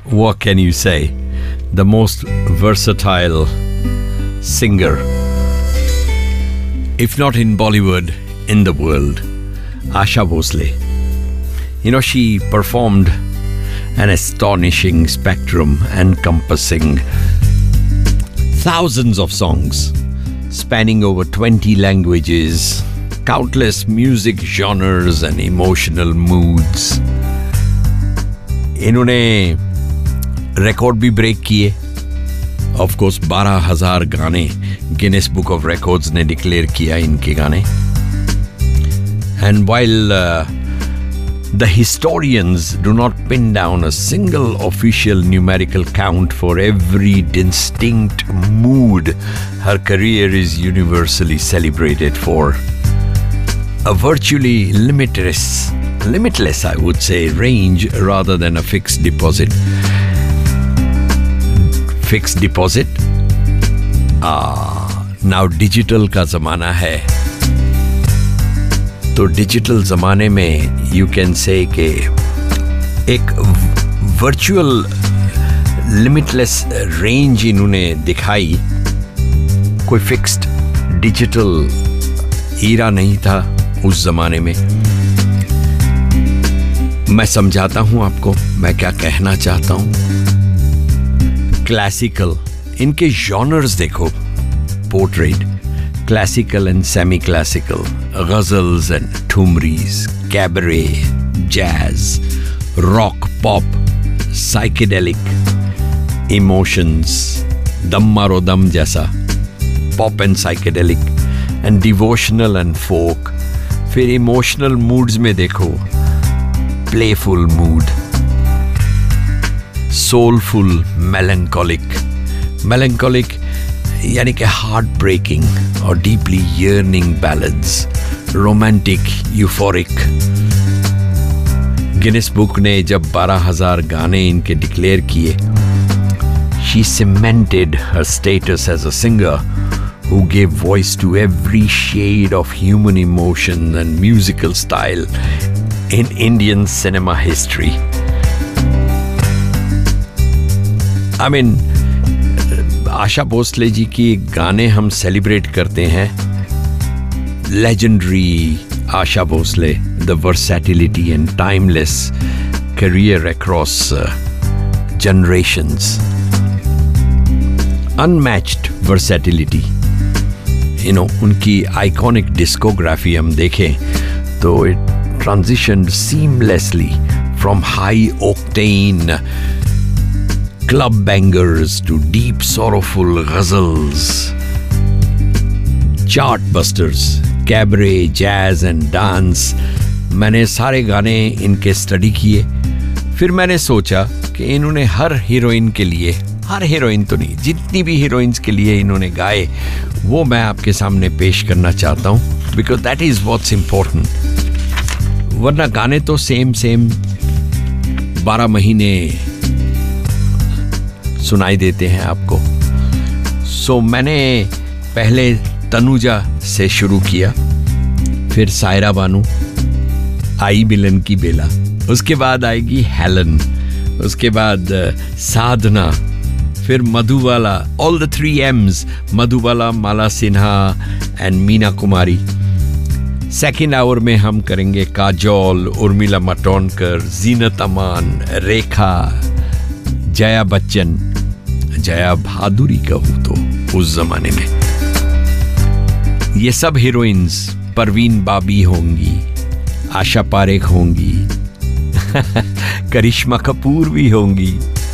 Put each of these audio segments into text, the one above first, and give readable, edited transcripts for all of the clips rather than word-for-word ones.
what can you say? The most versatile singer, if not in Bollywood, in the world, Asha Bhosle. You know, she performed an astonishing spectrum encompassing thousands of songs, spanning over 20 languages, countless music genres and emotional moods. इन्होंने record भी break किए. Of course 12,000 गाने Guinness book of records ने declare किया इनके गाने. And while the historians do not pin down a single official numerical count for every distinct mood her career is universally celebrated for. A virtually limitless I would say range rather than a fixed deposit. Fixed deposit? Now digital का ज़माना है. तो digital ज़माने में you can say कि एक virtual limitless range इन्होंने दिखाई. कोई फिक्स्ड डिजिटल ईरा नहीं था उस ज़माने में. मैं समझाता हूँ आपको मैं क्या कहना चाहता हूँ. क्लासिकल, इनके जॉनर्स देखो. Portrait, classical and semi-classical, ghazals and thumris, cabaret, jazz, rock, pop, psychedelic, emotions, dam maro dam jaisa, pop and psychedelic, and devotional and folk. फिर emotional moods में देखो, playful mood, soulful, melancholic यानी कि heart breaking और deeply yearning balance, romantic, euphoric. Guinness book ने जब 12,000 गाने इनके डिक्लेयर किए, she cemented her status as a singer who gave voice to every shade of human emotion and musical style in Indian cinema history. I mean, Asha Bhosle ji की गाने हम celebrate करते हैं. Legendary Asha Bhosle, the वर्सैटिलिटी and timeless career across generations, unmatched वर्सैटिलिटी. You know, उनकी iconic discography हम देखें तो it transitioned seamlessly from high octane club bangers to deep sorrowful ghazals, chart busters, cabaret, jazz and dance. मैंने सारे गाने इनके स्टडी किए. फिर मैंने सोचा कि इन्होंने हर हीरोइन के लिए, हर हीरोइन तो नहीं, जितनी भी हीरोइंस के लिए इन्होंने गाए वो मैं आपके सामने पेश करना चाहता हूँ, because that is what's important. वरना गाने तो सेम 12 महीने सुनाई देते हैं आपको. सो मैंने पहले तनुजा से शुरू किया, फिर सायरा बानू, आई मिलन की बेला, उसके बाद आएगी हेलन, उसके बाद साधना, फिर Madhubala, all the 3 M's, Madhubala, Mala Sinha and Meena Kumari. Second hour में हम करेंगे काजोल, उर्मिला मातोंडकर, जीनत अमान, रेखा, जया बच्चन, जया भादुरी कहूँ तो उस जमाने में. ये सब हीरोइंस, परवीन बाबी होंगी, आशा पारेख होंगी, करिश्मा कपूर भी होंगी,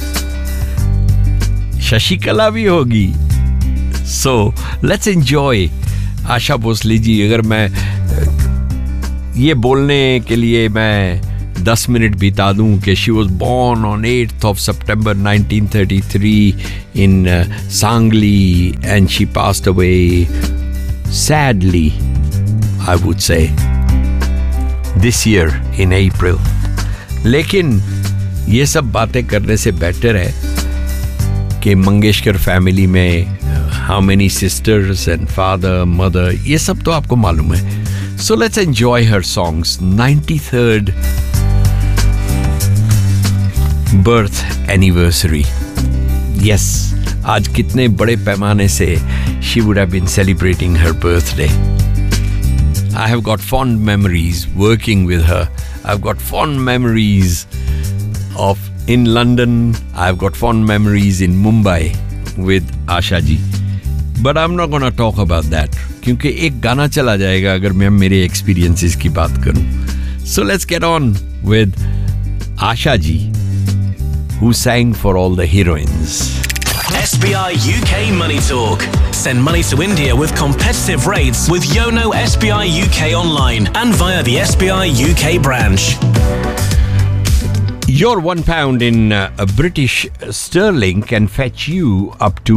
शशिकला भी होगी. So let's enjoy Asha Bhosle ji. अगर मैं ये बोलने के लिए मैं 10 मिनट बिता दूं कि she was born on 8th of September 1933 in Sangli and she passed away sadly, I would say, this year in April. लेकिन ये सब बातें करने से बेटर है कि मंगेशकर फैमिली में how many sisters and father, mother, ये सब तो आपको मालूम है. So let's enjoy her songs. 93rd birth anniversary. Yes, आज कितने बड़े पैमाने से she would have been celebrating her birthday. I have got fond memories working with her. I've got fond memories of in London. I've got fond memories in Mumbai with Asha ji. But I'm not gonna talk about that क्योंकि एक गाना चला जाएगा अगर मैं मेरे experiences की बात करूं. So let's get on with Asha ji, who sang for all the heroines. SBI UK Money Talk. Send money to India with competitive rates with Yono SBI UK online and via the SBI UK branch. Your £1 in a British sterling can fetch you up to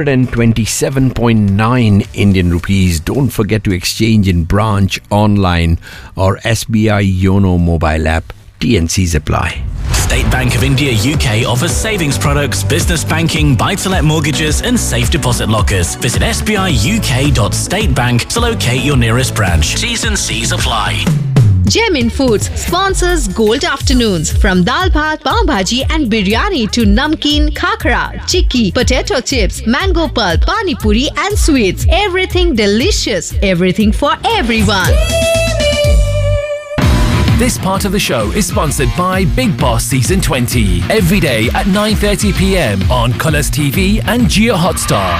127.9 Indian rupees. Don't forget to exchange in branch, online or SBI Yono mobile app. TNCs apply. State Bank of India UK offers savings products, business banking, buy-to-let mortgages and safe deposit lockers. Visit sbiuk.statebank to locate your nearest branch. T's and C's apply. Gemin Foods sponsors Gold Afternoons. From dal bhat, pav bhaji and biryani to namkeen, khakra, chikki, potato chips, mango pulp, pani puri and sweets. Everything delicious. Everything for everyone. This part of the show is sponsored by Big Boss Season 20. Every day at 9:30 p.m. on Colours TV and Jio Hotstar.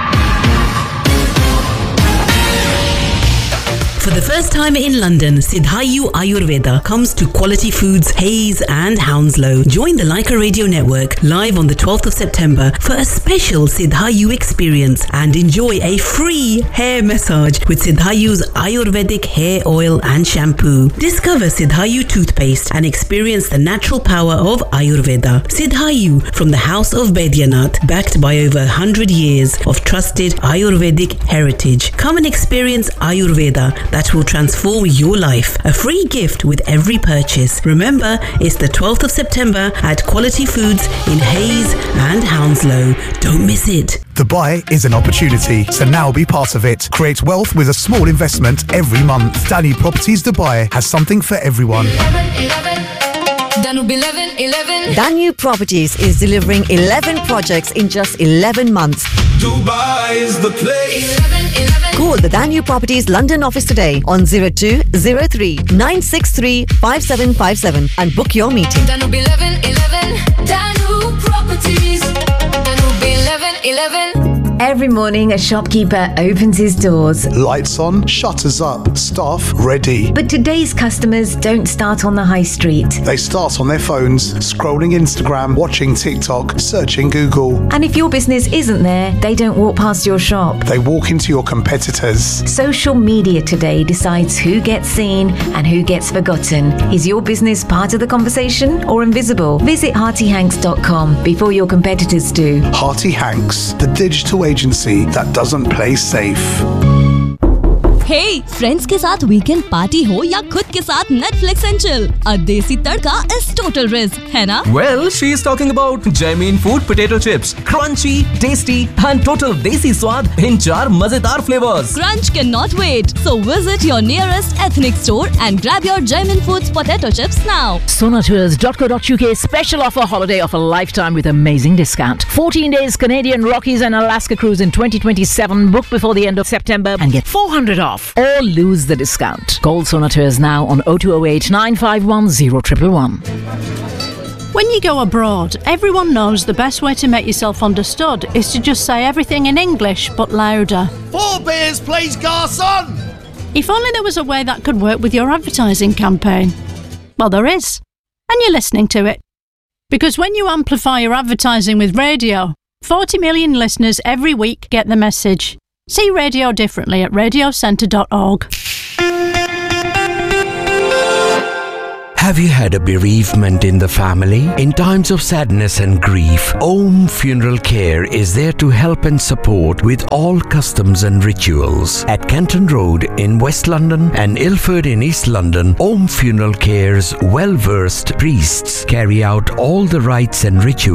For the first time in London, Siddhayu Ayurveda comes to Quality Foods, Hayes and Hounslow. Join the Leica Radio Network live on the 12th of September for a special Siddhayu experience and enjoy a free hair massage with Siddhayu's Ayurvedic hair oil and shampoo. Discover Siddhayu toothpaste and experience the natural power of Ayurveda. Siddhayu from the House of Baidyanath, backed by over 100 years of trusted Ayurvedic heritage. Come and experience Ayurveda that will transform your life. A free gift with every purchase. Remember, it's the 12th of September at Quality Foods in Hayes and Hounslow. Don't miss it. Dubai is an opportunity, so now be part of it. Create wealth with a small investment every month. Danu Properties Dubai has something for everyone. Danu Properties is delivering 11 projects in just 11 months. Dubai is the place. Call the Danu Properties London office today on 0203 963 5757 and book your meeting. Danube 1111, Danu Properties, Danube 1111. Every morning, a shopkeeper opens his doors. Lights on, shutters up, staff ready. But today's customers don't start on the high street. They start on their phones, scrolling Instagram, watching TikTok, searching Google. And if your business isn't there, they don't walk past your shop. They walk into your competitors. Social media today decides who gets seen and who gets forgotten. Is your business part of the conversation or invisible? Visit HeartyHanks.com before your competitors do. Hearty Hanks, the digital agency that doesn't play safe. Hey, friends के साथ weekend party हो या खुद के साथ Netflix and chill, a देसी तड़का is total risk, है ना? Well, she is talking about Gemin Food potato chips. Crunchy, tasty and total desi स्वाद in 4 मजेदार flavors. Crunch cannot wait. So visit your nearest ethnic store and grab your Gemin Foods potato chips now. Sonatours.co.uk special offer, holiday of a lifetime with amazing discount. 14 days Canadian Rockies and Alaska cruise in 2027. Book before the end of September and get 400 off. Or lose the discount. Call Sonatours now on 0208 951 0111. When you go abroad, everyone knows the best way to make yourself understood is to just say everything in English but louder. 4 beers, please, garçon! If only there was a way that could work with your advertising campaign. Well, there is. And you're listening to it. Because when you amplify your advertising with radio, 40 million listeners every week get the message. See radio differently at radiocentre.org. Have you had a bereavement in the family? In times of sadness and grief, Om Funeral Care is there to help and support with all customs and rituals. At Canton Road in West London and Ilford in East London, Om Funeral Care's well-versed priests carry out all the rites and rituals